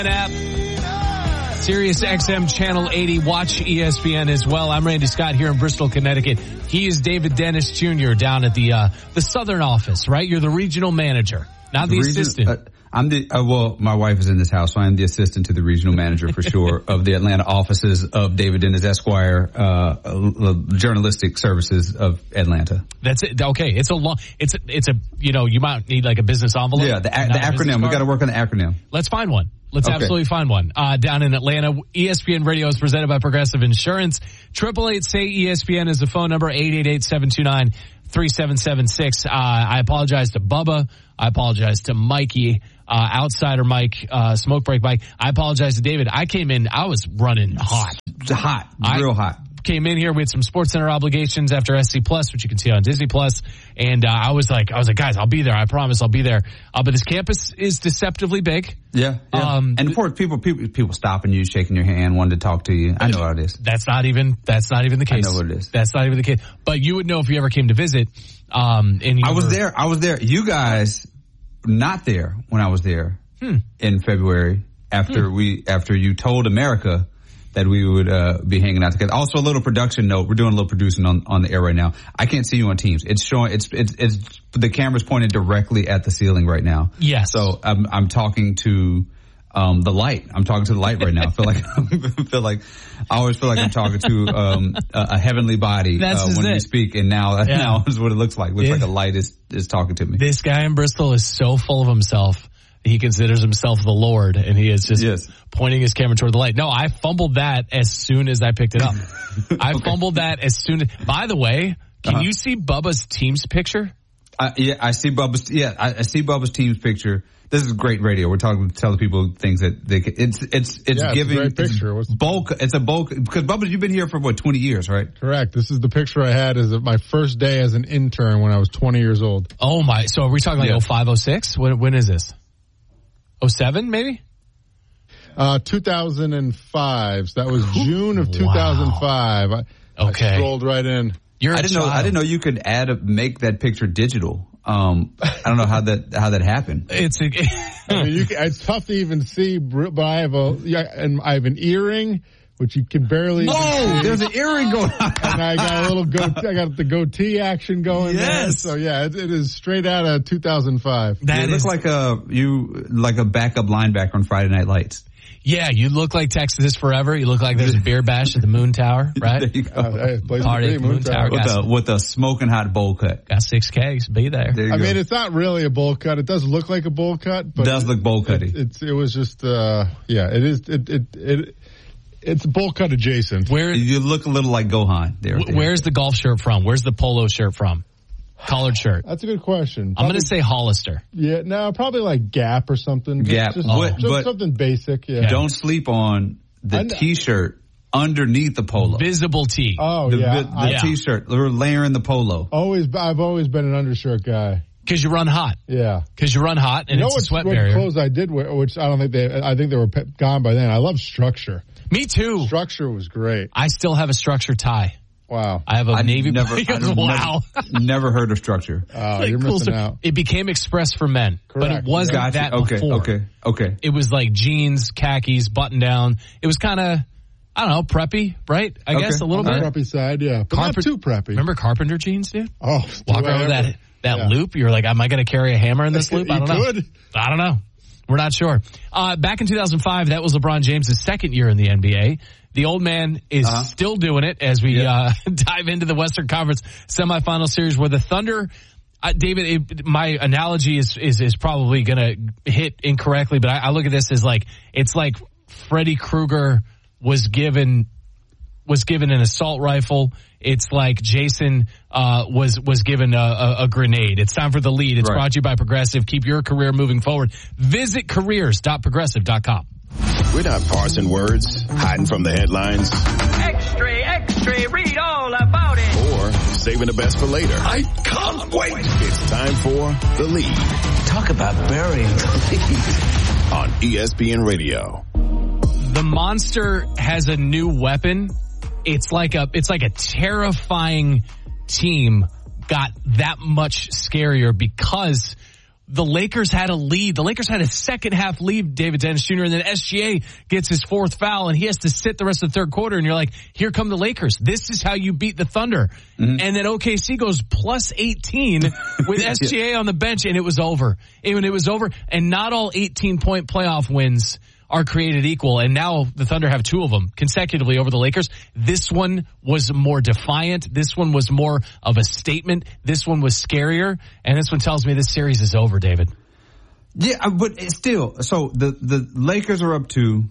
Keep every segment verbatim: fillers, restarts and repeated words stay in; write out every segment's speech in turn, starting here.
App, Sirius X M Channel eighty. Watch E S P N as well. I'm Randy Scott here in Bristol, Connecticut. He is David Dennis Junior down at the uh, the Southern office, right? You're the regional manager, not the, the region, assistant. Uh, I'm the uh, well, my wife is in this house, so I'm the assistant to the regional manager for sure of the Atlanta offices of David Dennis Esquire, uh, uh, journalistic services of Atlanta. That's it. Okay, it's a long. It's a, it's a you know you might need like a business envelope. Yeah, the, the acronym. We got to work on the acronym. Let's find one. Let's okay. absolutely find one. Uh, down in Atlanta, E S P N Radio is presented by Progressive Insurance. Triple eight say E S P N is the phone number. Eight eight eight seven two nine three seven seven six. Uh, I apologize to Bubba. I apologize to Mikey. Uh, outsider Mike, uh, smoke break Mike. I apologize to David. I came in, I was running hot. Hot. Real I hot. Came in here with some Sports Center obligations after S C Plus, which you can see on Disney Plus. And, uh, I was like, I was like, guys, I'll be there. I promise I'll be there. Uh, but this campus is deceptively big. Yeah. yeah. Um, and for people, people, people stopping you, shaking your hand, wanting to talk to you. I know how it is. That's not even, that's not even the case. I know what it is. That's not even the case. But you would know if you ever came to visit. Um, and you I was were, there. I was there. You guys not there when I was there. Hmm. In February, after hmm. we, after you told America that we would uh, be hanging out together. Also, a little production note: we're doing a little producing on, on the air right now. I can't see you on Teams. It's showing. It's it's it's the camera's pointed directly at the ceiling right now. Yes. So I'm I'm talking to um, the light. I'm talking to the light right now. I feel like I feel like I always feel like I'm talking to um, a, a heavenly body uh, when it. we speak, and now yeah. now is what it looks like. It looks yeah. like a light is is talking to me. This guy in Bristol is so full of himself. He considers himself the Lord, and he is just yes. pointing his camera toward the light. No, I fumbled that as soon as I picked it up. I okay. fumbled that as soon as... By the way, can uh-huh. you see Bubba's Teams picture? Uh, yeah, I see Bubba's... Yeah, I, I see Bubba's Teams picture. This is great radio. We're talking to tell people things that they can... It's it's it's yeah, giving... It's a great picture. It's bulk. It's a bulk... Because, Bubba, you've been here for, what, twenty years, right? Correct. This is the picture I had as my first day as an intern when I was twenty years old. Oh, my... So are we talking like yeah. oh five, oh six? When, when is this? oh seven, maybe? Uh, two thousand five. So that was June of two thousand five. Wow. I, okay. I scrolled right in. You're I didn't know. I didn't know you could add a, make that picture digital. Um, I don't know how that how that happened. It's a, I mean, you can, it's tough to even see, but I have a yeah, and I have an earring. Which you can barely. Oh, there's an earring going on. And I got a little goatee, I got the goatee action going yes. there. So yeah, it, it is straight out of two thousand five. That yeah, it looks like a, you, like a backup linebacker on Friday Night Lights. Yeah, you look like Texas Forever. You look like there's a beer bash at the Moon Tower, right? There you go. Uh, hey, Party at the Moon, Moon Tower. Tower. With, a, with a smoking hot bowl cut. Got six Ks. Be there. there I go. mean, it's not really a bowl cut. It does look like a bowl cut. But it does look bowl cutty. It, it's, it was just, uh, yeah, it is, it, it, it, it's bowl cut adjacent. Where you look a little like Gohan there. W- where's the golf shirt from? Where's the polo shirt from? Collared shirt. That's a good question. Probably, I'm going to say Hollister. Yeah, no, probably like Gap or something. Gap. Just, Oh. just But- something basic, yeah. Don't sleep on the T-shirt underneath the polo. Visible tee. Oh, the, yeah. The, the I, T-shirt. We're layering the polo. Always, I've always been an undershirt guy. Because you run hot. Yeah. Because you run hot and you know it's a sweat what barrier. Clothes I did wear, which I don't think they, I think they were gone by then. I love Structure. Me too. Structure was great. I still have a Structure tie. Wow. I have a I navy never, blue. I Wow. Never, never heard of Structure. Oh, like you're cool missing stuff. out. It became Express for men, Correct. but it wasn't Gotcha. that okay, before. Okay, okay. It was like jeans, khakis, button down. It was kind of, I don't know, preppy, right? I okay. guess a little On bit. the preppy side, yeah. But Carpet- not too preppy. Remember carpenter jeans, dude? Oh, walk around with that that yeah. loop. You're like, am I going to carry a hammer in this loop? I don't you know. could. I don't know. We're not sure. Uh, back in two thousand five, that was LeBron James' second year in the N B A. The old man is uh-huh. still doing it as we yeah. uh, dive into the Western Conference semifinal series where the Thunder, uh, David, it, my analogy is, is, is probably going to hit incorrectly, but I, I look at this as like, it's like Freddy Krueger was given, was given an assault rifle. It's like Jason uh, was was given a, a, a grenade. It's time for the lead. It's right. brought to you by Progressive. Keep your career moving forward. Visit careers dot progressive dot com. We're not parsing words, hiding from the headlines. Extra, extra, read all about it. Or saving the best for later. I can't wait. It's time for The Lead. Talk about burying the lead. On E S P N Radio. The monster has a new weapon. It's like a, it's like a terrifying team got that much scarier because the Lakers had a lead. The Lakers had a second half lead, David Dennis Junior, and then S G A gets his fourth foul and he has to sit the rest of the third quarter. And you're like, here come the Lakers. This is how you beat the Thunder. Mm-hmm. And then O K C goes plus eighteen with S G A on the bench and it was over. And it was over. And not all eighteen point playoff wins are created equal. And now the Thunder have two of them consecutively over the Lakers. This one was more defiant. This one was more of a statement. This one was scarier. And this one tells me this series is over, David. Yeah, but still, so the, the Lakers are up two.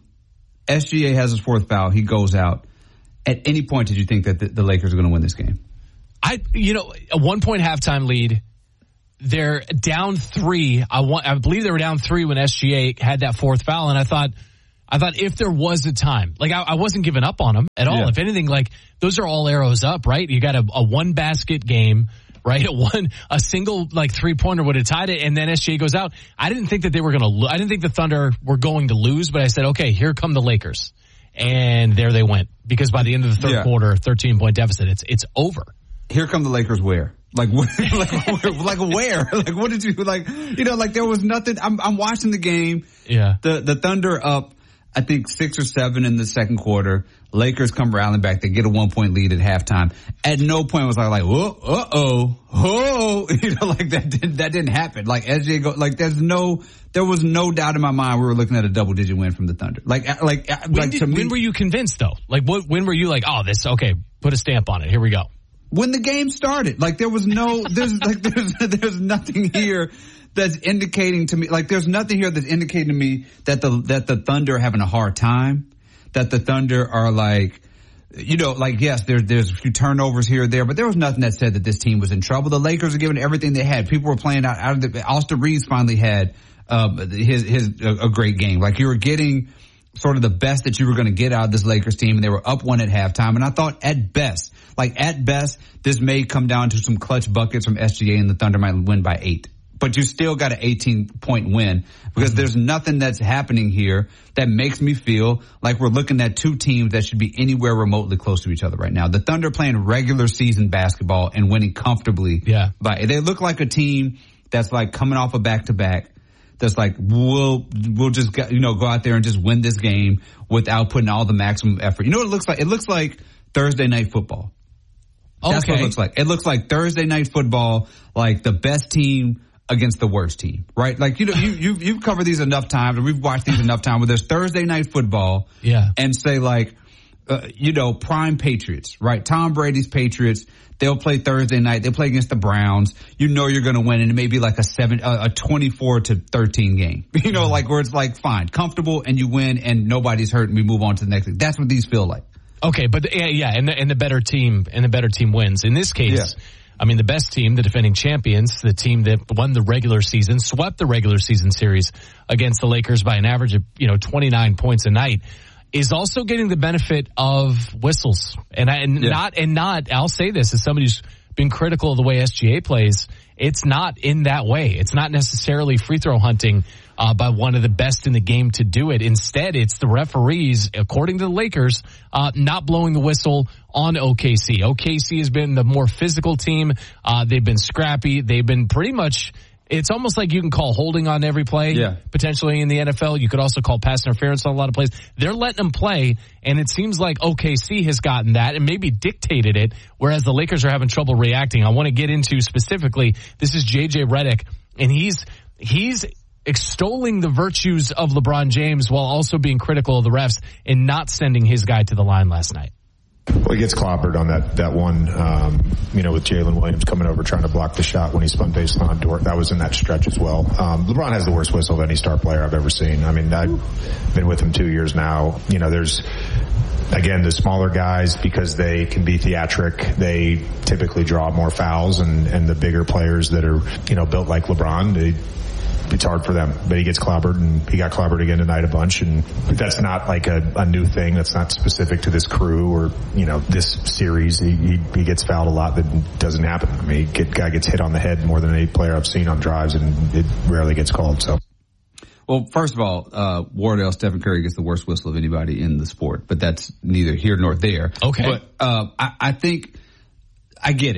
S G A has his fourth foul. He goes out. At any point, did you think that the, the Lakers are going to win this game? I, you know, a one point halftime lead. They're down three. I want, I believe they were down three when S G A had that fourth foul. And I thought, I thought if there was a time, like I, I wasn't giving up on them at all. Yeah. If anything, like those are all arrows up, right? You got a, a one basket game, right? A one, a single like three pointer would have tied it. And then S G A goes out. I didn't think that they were going to, lo- I didn't think the Thunder were going to lose, but I said, okay, here come the Lakers. And there they went because by the end of the third yeah. quarter, thirteen point deficit, it's, it's over. Here come the Lakers where? Like, like, like where? Like, what did you, like, you know, like there was nothing. I'm, I'm watching the game. Yeah. The, the Thunder up, I think six or seven in the second quarter. Lakers come rallying back. They get a one point lead at halftime. At no point was I like, whoa, uh oh, oh, you know, like that didn't, that didn't happen. Like S J go, like there's no, there was no doubt in my mind we were looking at a double digit win from the Thunder. Like, like, when like did, to me. When were you convinced though? Like what, when were you like, oh, this, okay, put a stamp on it. Here we go. When the game started, like there was no, there's like, there's, there's nothing here that's indicating to me, like there's nothing here that's indicating to me that the, that the Thunder are having a hard time, that the Thunder are like, you know, like yes, there's, there's a few turnovers here or there, but there was nothing that said that this team was in trouble. The Lakers are giving everything they had. People were playing out, out of the, Austin Reeves finally had, uh, his, his, a, a great game. Like you were getting sort of the best that you were going to get out of this Lakers team, and they were up one at halftime. And I thought at best, like at best, this may come down to some clutch buckets from S G A and the Thunder might win by eight. But you still got an eighteen point win because there's nothing that's happening here that makes me feel like we're looking at two teams that should be anywhere remotely close to each other right now. The Thunder playing regular season basketball and winning comfortably. Yeah. By, they look like a team that's like coming off a back to back. That's like, we'll, we'll just, you know, go out there and just win this game without putting all the maximum effort. You know what it looks like? It looks like Thursday night football. That's okay. what it looks like. It looks like Thursday night football, like the best team against the worst team, right? Like, you know, you, you've, you've covered these enough times and we've watched these enough times where there's Thursday night football. Yeah. And say like, uh, you know, prime Patriots, right? Tom Brady's Patriots. They'll play Thursday night. They play against the Browns. You know you're going to win, and it may be like a seven, a twenty-four to thirteen game. You know, like where it's like fine, comfortable, and you win, and nobody's hurt, and we move on to the next thing. That's what these feel like. Okay, but yeah, yeah, and the, and the better team, and the better team wins. In this case, yeah. I mean, the best team, the defending champions, the team that won the regular season, swept the regular season series against the Lakers by an average of you know twenty-nine points a night, is also getting the benefit of whistles. And I, and yeah. not, and not, I'll say this as somebody who's been critical of the way S G A plays. It's not in that way. It's not necessarily free throw hunting, uh, by one of the best in the game to do it. Instead, it's the referees, according to the Lakers, uh, not blowing the whistle on O K C. O K C has been the more physical team. Uh, they've been scrappy. They've been pretty much, it's almost like you can call holding on every play, yeah. potentially in the N F L. You could also call pass interference on a lot of plays. They're letting them play, and it seems like O K C has gotten that and maybe dictated it, whereas the Lakers are having trouble reacting. I want to get into specifically, this is J J Redick, and he's he's extolling the virtues of LeBron James while also being critical of the refs and not sending his guy to the line last night. Well, he gets clobbered on that, that one, um, you know, with Jalen Williams coming over trying to block the shot when he spun baseline. Dort, that was in that stretch as well. Um, LeBron has the worst whistle of any star player I've ever seen. I mean, I've been with him two years now. You know, there's, again, the smaller guys, because they can be theatric, they typically draw more fouls, and, and the bigger players that are, you know, built like LeBron, they, it's hard for them, but he gets clobbered, and he got clobbered again tonight a bunch, and that's not like a, a new thing. That's not specific to this crew or, you know, this series. He, he, he gets fouled a lot that doesn't happen. I mean, he get, guy gets hit on the head more than any player I've seen on drives, and it rarely gets called, so. Well, first of all, uh, Wardell, Stephen Curry gets the worst whistle of anybody in the sport, but that's neither here nor there. Okay. But, uh, I, I think, I get it.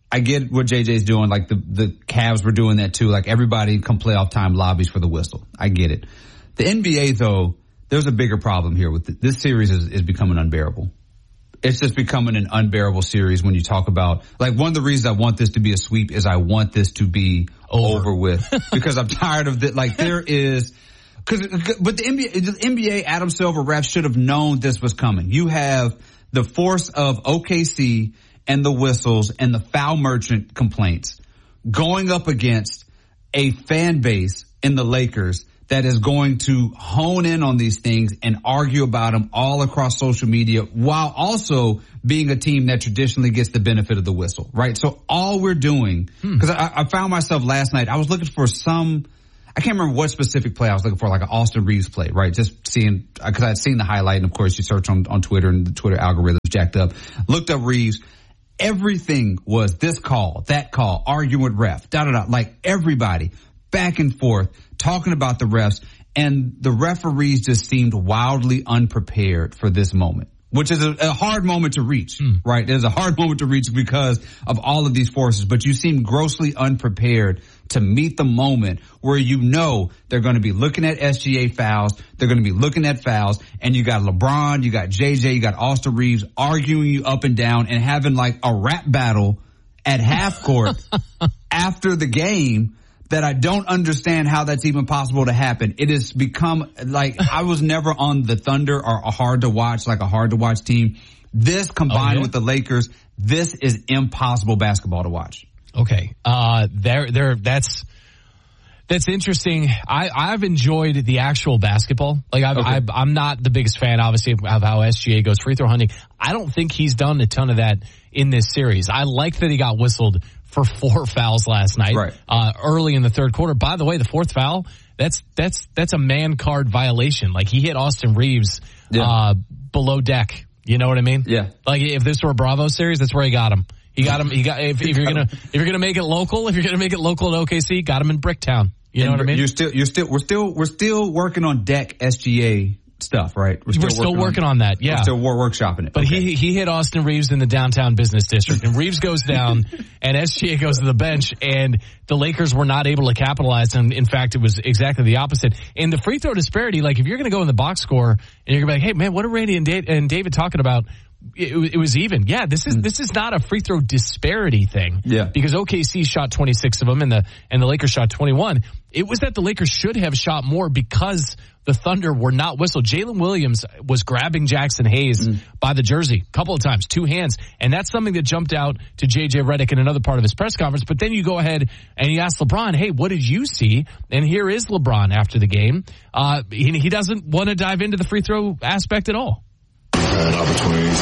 I get what J J's doing. Like the, the Cavs were doing that too. Like everybody come playoff time lobbies for the whistle. I get it. The N B A though, there's a bigger problem here with it. This series is, is becoming unbearable. It's just becoming an unbearable series when you talk about, like, one of the reasons I want this to be a sweep is I want this to be over, over with because I'm tired of it. Like there is, cause, but the N B A, the N B A Adam Silver refs should have known this was coming. You have the force of O K C and the whistles and the foul merchant complaints going up against a fan base in the Lakers that is going to hone in on these things and argue about them all across social media while also being a team that traditionally gets the benefit of the whistle, right? So all we're doing, because hmm. I, I found myself last night, I was looking for some, I can't remember what specific play I was looking for, like an Austin Reeves play, right? Just seeing, because I'd seen the highlight, and of course you search on, on Twitter and the Twitter algorithm's jacked up. Looked up Reeves. Everything was this call, that call, arguing with ref, da da da, like everybody back and forth, talking about the refs, and the referees just seemed wildly unprepared for this moment, which is a, a hard moment to reach, mm. right? It is a hard moment to reach because of all of these forces, but you seem grossly unprepared to meet the moment where you know they're going to be looking at S G A fouls, they're going to be looking at fouls, and you got LeBron, you got J J, you got Austin Reeves arguing you up and down and having like a rap battle at half court after the game. That I don't understand how that's even possible to happen. It has become like I was never on the Thunder or a hard to watch, like a hard to watch team. This combined oh, yeah? with the Lakers, this is impossible basketball to watch. Okay. Uh, there, there, that's, that's interesting. I, I've enjoyed the actual basketball. Like I've, okay. I've, I'm not the biggest fan, obviously, of how S G A goes free throw hunting. I don't think he's done a ton of that in this series. I like that he got whistled for four fouls last night, right. uh, early in the third quarter. By the way, the fourth foul, that's, that's, that's a man card violation. Like he hit Austin Reeves, yeah. uh, below deck. You know what I mean? Yeah. Like if this were a Bravo series, that's where he got him. He got him, he got, if, if you're gonna, if you're gonna make it local, if you're gonna make it local at O K C, got him in Bricktown. You know and what I mean? You're still, you're still, we're still, we're still working on deck S G A stuff, right? We're still, we're still working, working on, on that, yeah. We're still we're workshopping it. But okay. he he hit Austin Reeves in the downtown business district, and Reeves goes down, and S G A goes to the bench, and the Lakers were not able to capitalize, and in fact, it was exactly the opposite. And the free throw disparity, like if you're going to go in the box score, and you're going to be like, hey man, what are Randy and, da- and David talking about? It, it was even. Yeah, this is this is not a free throw disparity thing. Yeah. Because O K C shot twenty-six of them and the and the Lakers shot twenty-one. It was that the Lakers should have shot more because the Thunder were not whistled. Jalen Williams was grabbing Jackson Hayes mm. by the jersey a couple of times, two hands. And that's something that jumped out to J J Redick in another part of his press conference. But then you go ahead and you ask LeBron, hey, what did you see? And here is LeBron after the game. Uh, he, he doesn't want to dive into the free throw aspect at all. Had opportunities.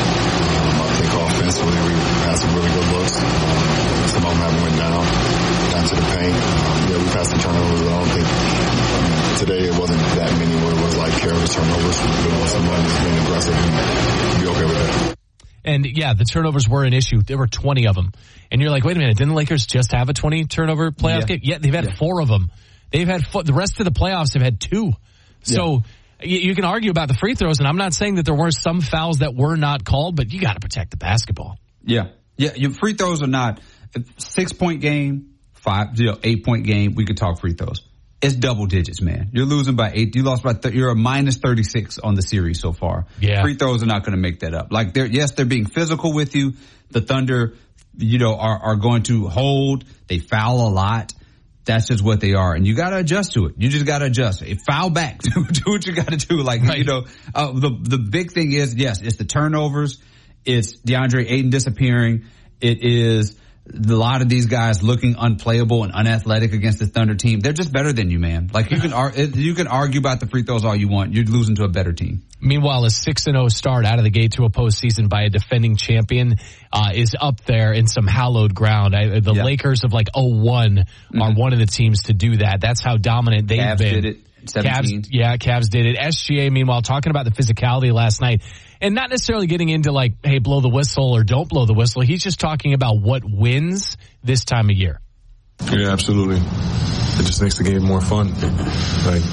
Um, I think offensively we had some really good looks. Um, some of them haven't went down, down to the paint. Um, yeah, we've had some turnovers. I don't think um, today it wasn't that many where it was like careless turnovers. But somebody was being aggressive and be okay with that. And yeah, the turnovers were an issue. There were twenty of them. And you're like, wait a minute, didn't the Lakers just have a twenty turnover playoff yeah. game? Yeah, they've had yeah. four of them. They've had four, the rest of the playoffs have had two. So. Yeah. You can argue about the free throws, and I'm not saying that there were some fouls that were not called, but you got to protect the basketball. Yeah. Yeah, your free throws are not six-point game, five, you know, eight-point game. We could talk free throws. It's double digits, man. You're losing by eight. You lost by, th- you're a minus thirty-six on the series so far. Yeah. Free throws are not going to make that up. Like, they're, yes, they're being physical with you. The Thunder, you know, are, are going to hold. They foul a lot. That's just what they are, and you got to adjust to it. You just got to adjust. If foul back, do what you got to do. Like right. you know, uh, the the big thing is yes, it's the turnovers, it's DeAndre Ayton disappearing, it is a lot of these guys looking unplayable and unathletic against the Thunder team. They're just better than you, man. Like you can ar- you can argue about the free throws all you want. You're losing to a better team. Meanwhile, a six and oh start out of the gate to a postseason by a defending champion uh, is up there in some hallowed ground. I, the yep. Lakers of like oh one mm-hmm. are one of the teams to do that. That's how dominant they've Cavs been. Did it. Cavs, yeah, Cavs did it. S G A, meanwhile, talking about the physicality last night and not necessarily getting into like, hey, blow the whistle or don't blow the whistle. He's just talking about what wins this time of year. Yeah, absolutely. It just makes the game more fun. Like,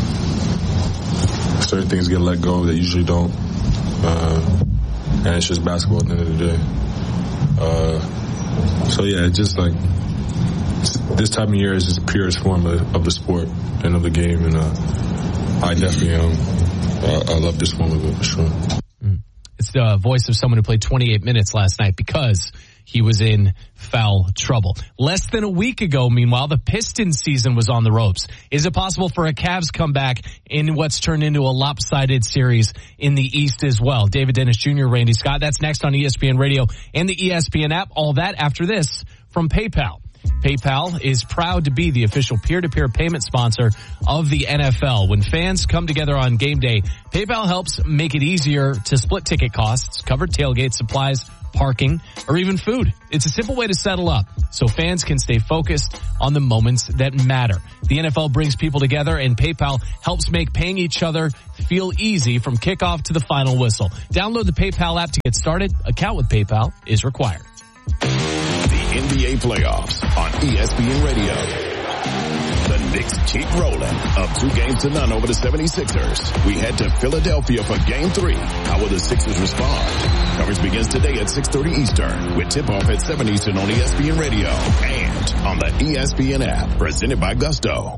certain things get let go that usually don't. Uh, and it's just basketball at the end of the day. Uh, so yeah, just like this time of year is just the purest form of, of the sport and of the game, and uh, I definitely um, I, I love this form of it for sure. Mm. It's the voice of someone who played twenty-eight minutes last night because he was in foul trouble. Less than a week ago, meanwhile, the Pistons season was on the ropes. Is it possible for a Cavs comeback in what's turned into a lopsided series in the East as well? David Dennis Junior, Randy Scott. That's next on E S P N Radio and the E S P N app. All that after this from PayPal. PayPal is proud to be the official peer-to-peer payment sponsor of the N F L. When fans come together on game day, PayPal helps make it easier to split ticket costs, cover tailgate supplies, parking, or even food. It's a simple way to settle up so fans can stay focused on the moments that matter. The N F L brings people together, and PayPal helps make paying each other feel easy from kickoff to the final whistle. Download the PayPal app to get started. Account with PayPal is required. The N B A playoffs on E S P N Radio. The Knicks keep rolling, up two games to none over the seventy-sixers. We head to Philadelphia for game three. How will the Sixers respond? Coverage begins today at six thirty Eastern with tip-off at seven Eastern on E S P N Radio and on the E S P N app, presented by Gusto.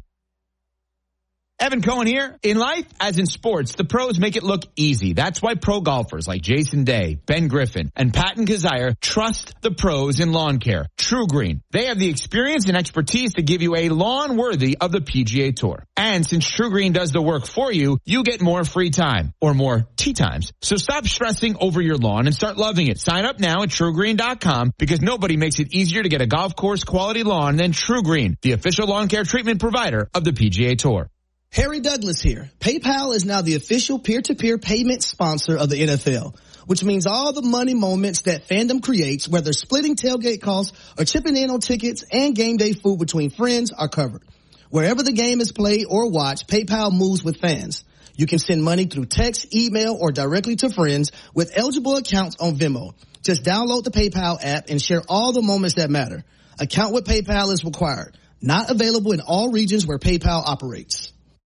Evan Cohen here. In life, as in sports, the pros make it look easy. That's why pro golfers like Jason Day, Ben Griffin, and Patton Kazire trust the pros in lawn care. True Green. They have the experience and expertise to give you a lawn worthy of the P G A Tour. And since True Green does the work for you, you get more free time or more tee times. So stop stressing over your lawn and start loving it. Sign up now at true green dot com because nobody makes it easier to get a golf course quality lawn than True Green, the official lawn care treatment provider of the P G A Tour. Harry Douglas here. PayPal is now the official peer-to-peer payment sponsor of the N F L, which means all the money moments that fandom creates, whether splitting tailgate costs or chipping in on tickets and game day food between friends, are covered. Wherever the game is played or watched, PayPal moves with fans. You can send money through text, email, or directly to friends with eligible accounts on Venmo. Just download the PayPal app and share all the moments that matter. Account with PayPal is required. Not available in all regions where PayPal operates.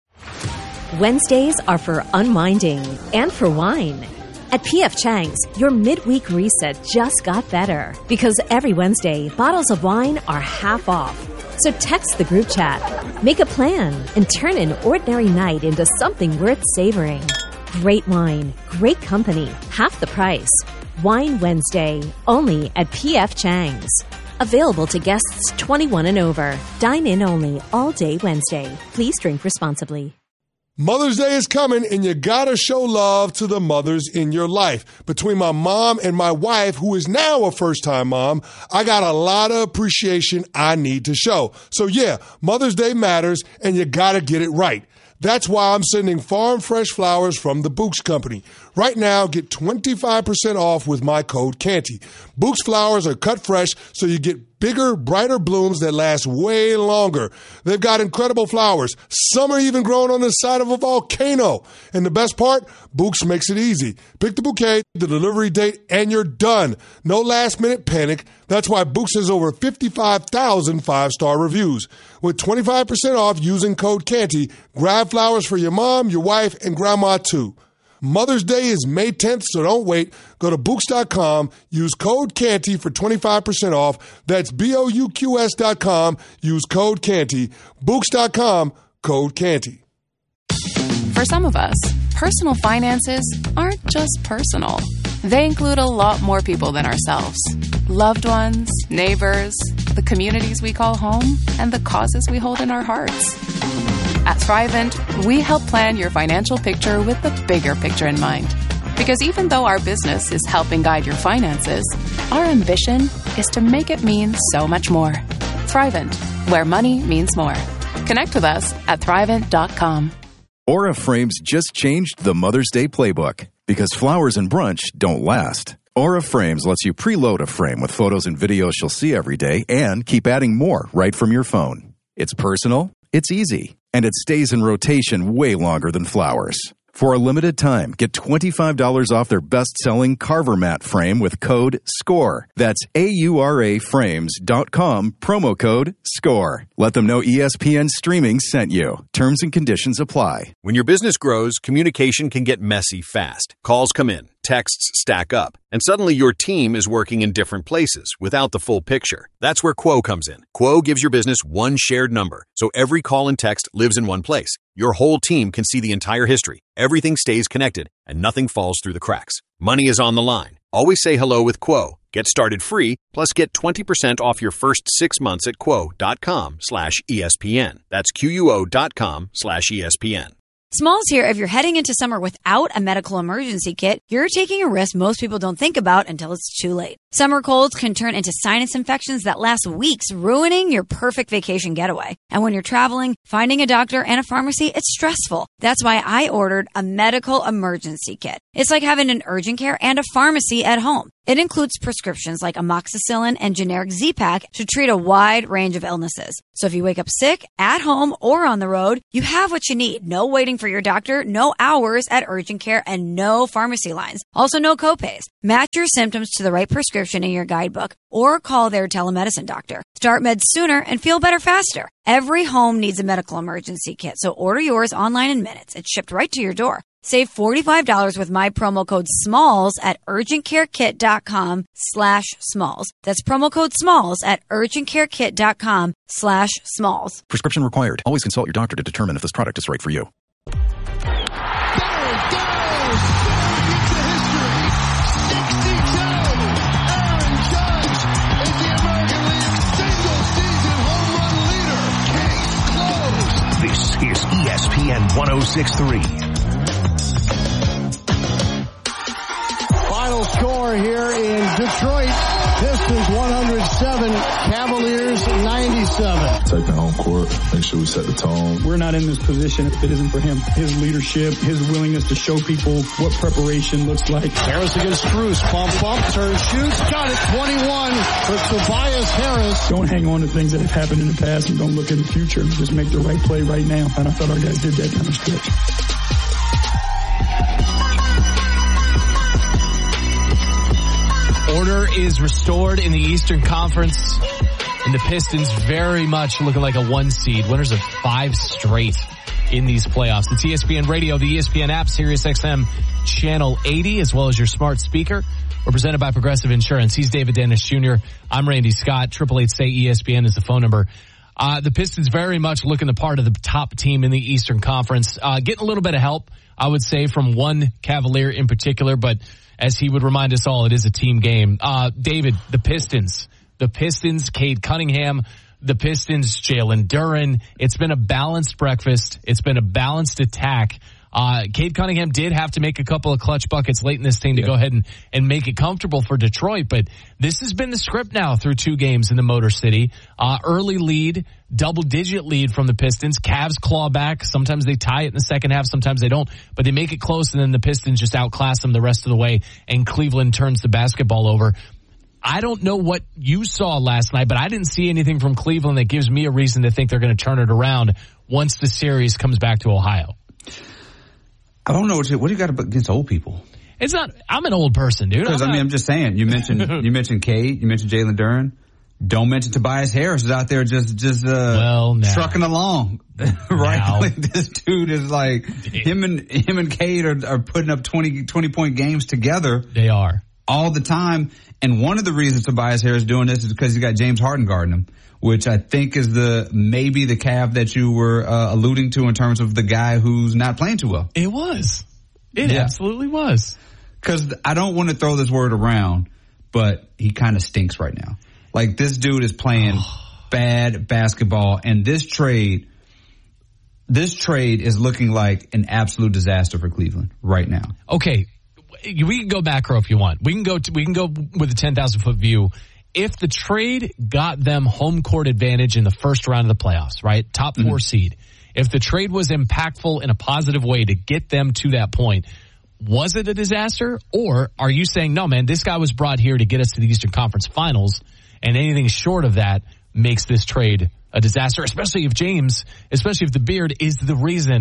Wednesdays are for unwinding and for wine. At P F Chang's, your midweek reset just got better because every Wednesday, bottles of wine are half off. So text the group chat, make a plan, and turn an ordinary night into something worth savoring. Great wine, great company, half the price. Wine Wednesday, only at P F Chang's. Available to guests twenty-one and over. Dine in only all day Wednesday. Please drink responsibly. Mother's Day is coming, and you gotta show love to the mothers in your life. Between my mom and my wife, who is now a first-time mom, I got a lot of appreciation I need to show. So yeah, Mother's Day matters, and you gotta get it right. That's why I'm sending farm fresh flowers from the Books Company. Right now, get twenty-five percent off with my code Canty. Books flowers are cut fresh, so you get bigger, brighter blooms that last way longer. They've got incredible flowers. Some are even grown on the side of a volcano. And the best part, Books makes it easy. Pick the bouquet, the delivery date, and you're done. No last-minute panic. That's why Books has over fifty-five thousand five-star reviews. With twenty-five percent off using code Canty, grab flowers for your mom, your wife, and grandma too. Mother's Day is May tenth, so don't wait. Go to Books dot com, use code Canty for twenty-five percent off. That's B O U Q S dot com, use code Canty. Books dot com, code Canty. For some of us, personal finances aren't just personal. They include a lot more people than ourselves. Loved ones, neighbors, the communities we call home, and the causes we hold in our hearts. At Thrivent, we help plan your financial picture with the bigger picture in mind. Because even though our business is helping guide your finances, our ambition is to make it mean so much more. Thrivent, where money means more. Connect with us at thrivent dot com. Aura Frames just changed the Mother's Day playbook because flowers and brunch don't last. Aura Frames lets you preload a frame with photos and videos she'll see every day and keep adding more right from your phone. It's personal, it's easy, and it stays in rotation way longer than flowers. For a limited time, get twenty-five dollars off their best-selling Carver mat frame with code SCORE. That's A U R A frames dot com, promo code SCORE. Let them know E S P N Streaming sent you. Terms and conditions apply. When your business grows, communication can get messy fast. Calls come in, texts stack up, and suddenly your team is working in different places without the full picture. That's where Quo comes in. Quo gives your business one shared number, so every call and text lives in one place. Your whole team can see the entire history. Everything stays connected, and nothing falls through the cracks. Money is on the line. Always say hello with Quo. Get started free, plus get twenty percent off your first six months at quo.com slash ESPN. That's Q-U-O dot com slash ESPN. Smalls here. If you're heading into summer without a medical emergency kit, you're taking a risk most people don't think about until it's too late. Summer colds can turn into sinus infections that last weeks, ruining your perfect vacation getaway. And when you're traveling, finding a doctor and a pharmacy, it's stressful. That's why I ordered a medical emergency kit. It's like having an urgent care and a pharmacy at home. It includes prescriptions like amoxicillin and generic Z-Pak to treat a wide range of illnesses. So if you wake up sick, at home, or on the road, you have what you need. No waiting for your doctor, no hours at urgent care, and no pharmacy lines. Also, no copays. Match your symptoms to the right prescription in your guidebook or call their telemedicine doctor. Start meds sooner and feel better faster. Every home needs a medical emergency kit, so order yours online in minutes. It's shipped right to your door. Save forty-five dollars with my promo code SMALLS at urgentcarekit.com slash SMALLS. That's promo code SMALLS at urgentcarekit.com slash SMALLS. Prescription required. Always consult your doctor to determine if this product is right for you. This is E S P N one oh six point three. Final score here in Detroit. Pistons one hundred seven, Cavaliers ninety-seven. Take the home court, make sure we set the tone. We're not in this position if it isn't for him. His leadership, his willingness to show people what preparation looks like. Harris against Strus, pump, pump, turn, shoots, got it, twenty-one for Tobias Harris. Don't hang on to things that have happened in the past and don't look in the future. Just make the right play right now. And I thought our guys did that kind of stretch. Order is restored in the Eastern Conference, and the Pistons very much looking like a one seed. Winners of five straight in these playoffs. It's E S P N Radio, the E S P N app, Sirius X M Channel eighty, as well as your smart speaker. We're presented by Progressive Insurance. He's David Dennis Junior I'm Randy Scott. Triple eight say E S P N is the phone number. Uh, the Pistons very much looking the part of the top team in the Eastern Conference. Uh, getting a little bit of help, I would say, from one Cavalier in particular, but as he would remind us all, it is a team game. Uh, David, the Pistons, the Pistons, Cade Cunningham, the Pistons, Jalen Duren. It's been a balanced breakfast. It's been a balanced attack. Uh, Cade Cunningham did have to make a couple of clutch buckets late in this thing to yeah. go ahead and, and make it comfortable for Detroit. But this has been the script now through two games in the Motor City. Uh, early lead, double digit lead from the Pistons. Cavs claw back. Sometimes they tie it in the second half. Sometimes they don't, but they make it close. And then the Pistons just outclass them the rest of the way. And Cleveland turns the basketball over. I don't know what you saw last night, but I didn't see anything from Cleveland that gives me a reason to think they're going to turn it around once the series comes back to Ohio. I don't know what you, what do you got against old people? It's not. I'm an old person, dude. Because I mean, I'm just saying. You mentioned you mentioned Cade. You mentioned Jalen Duren. Don't mention Tobias Harris is out there just just uh, well, now. trucking along, right? Like, this dude is like him and him and Cade are, are putting up twenty, twenty point games together. They are all the time. And one of the reasons Tobias Harris is doing this is because he got James Harden guarding him, which I think is the maybe the Cav that you were uh, alluding to in terms of the guy who's not playing too well. It was. It yeah. absolutely was. Because I don't want to throw this word around, but he kind of stinks right now. Like, this dude is playing bad basketball, and this trade, this trade is looking like an absolute disaster for Cleveland right now. Okay, we can go macro if you want. We can go. To, we can go with a ten thousand foot view. If the trade got them home court advantage in the first round of the playoffs, right, top four mm-hmm. seed, if the trade was impactful in a positive way to get them to that point, was it a disaster? Or are you saying, no, man, this guy was brought here to get us to the Eastern Conference Finals, and anything short of that makes this trade a disaster, especially if James, especially if the beard is the reason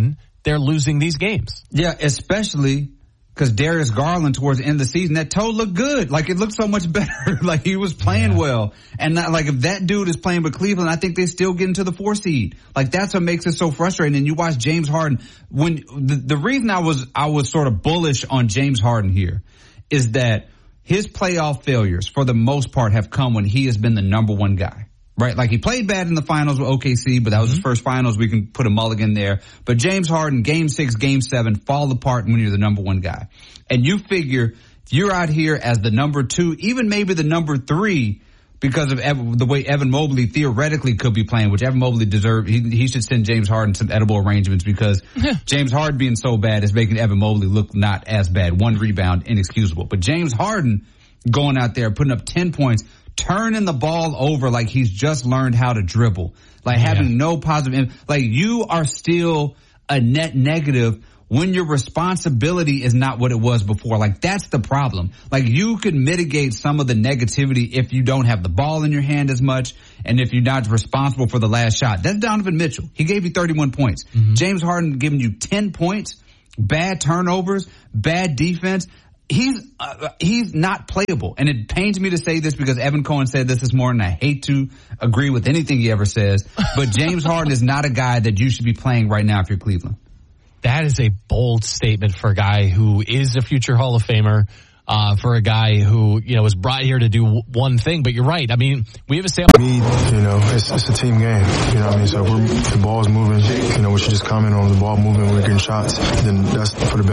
they're losing these games. Yeah, especially because Darius Garland towards the end of the season, that toe looked good. Like, it looked so much better. Like, he was playing yeah. well. And not, like, if that dude is playing with Cleveland, I think they still get into the four seed. Like, that's what makes it so frustrating. And you watch James Harden. When the, the reason I was I was sort of bullish on James Harden here is that his playoff failures, for the most part, have come when he has been the number one guy. Right, like he played bad in the finals with O K C, but that was mm-hmm. his first finals. We can put a mulligan there. But James Harden, game six, game seven, fall apart when you're the number one guy. And you figure if you're out here as the number two, even maybe the number three, because of Evan, the way Evan Mobley theoretically could be playing, which Evan Mobley deserved. He, he should send James Harden some edible arrangements because James Harden being so bad is making Evan Mobley look not as bad. One rebound, inexcusable. But James Harden going out there, putting up ten points, turning the ball over like he's just learned how to dribble, like yeah. having no positive, like you are still a net negative when your responsibility is not what it was before. Like, that's the problem. Like, you could mitigate some of the negativity if you don't have the ball in your hand as much and if you're not responsible for the last shot. That's Donovan Mitchell. He gave you thirty-one points. Mm-hmm. James Harden giving you ten points, bad turnovers, bad defense. He's uh, he's not playable, and it pains me to say this because Evan Cohen said this this morning. I hate to agree with anything he ever says, but James Harden is not a guy that you should be playing right now if you're Cleveland. That is a bold statement for a guy who is a future Hall of Famer, uh, for a guy who, you know, was brought here to do one thing. But you're right. I mean, we have a sample. Me, you know, it's, it's a team game. You know what I mean? So if we're, the ball's moving, you know, we should just comment on the ball moving, we're getting shots, then that's for the best.